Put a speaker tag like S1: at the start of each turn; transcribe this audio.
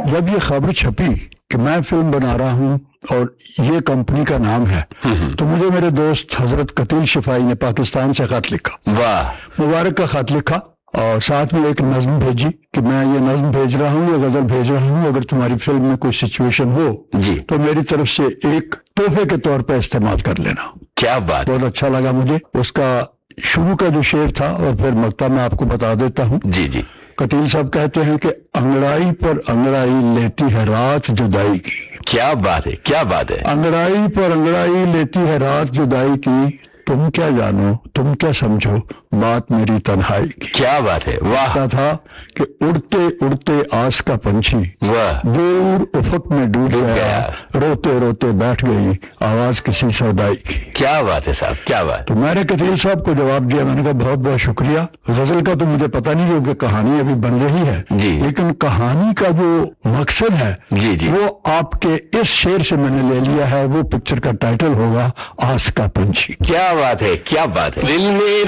S1: जब ये खबर छपी कि मैं फिल्म बना रहा हूँ और ये कंपनी का नाम है, तो मुझे मेरे दोस्त हजरत कतील शिफाई ने पाकिस्तान से खत लिखा।
S2: वाह।
S1: मुबारक का खत लिखा और साथ में एक नज्म भेजी कि मैं ये नज्म भेज रहा हूँ, ये गजल भेज रहा हूँ, अगर तुम्हारी फिल्म में कोई सिचुएशन हो
S2: जी
S1: तो मेरी तरफ से एक तोहफे के तौर पर इस्तेमाल कर लेना।
S2: क्या बात।
S1: बहुत अच्छा लगा मुझे उसका शुरू का जो शेर था, और फिर मक्ता मैं आपको बता देता हूँ।
S2: जी जी।
S1: कतील साहब कहते हैं कि अंगड़ाई पर अंगड़ाई लेती है रात जुदाई की।
S2: क्या बात है, क्या बात है।
S1: अंगड़ाई पर अंगड़ाई लेती है रात जुदाई की, तुम क्या जानो तुम क्या समझो बात मेरी तन्हाई की।
S2: क्या बात है। वाह।
S1: था कि उड़ते उड़ते आस का पंछी
S2: वाह।
S1: दूर उफक में डूब गया, रोते रोते बैठ गई आवाज किसी सौदाई की।
S2: क्या बात है साहब, क्या बात।
S1: तो मैंने कतील साहब को जवाब दिया, मैंने कहा बहुत बहुत शुक्रिया। गजल का तो मुझे पता नहीं क्योंकि कहानी अभी बन रही है
S2: जी,
S1: लेकिन कहानी का जो मकसद है
S2: जी जी,
S1: वो आपके इस शेर से मैंने ले लिया है। वो पिक्चर का टाइटल होगा आस का पंछी।
S2: क्या बात है, क्या बात है। दिल में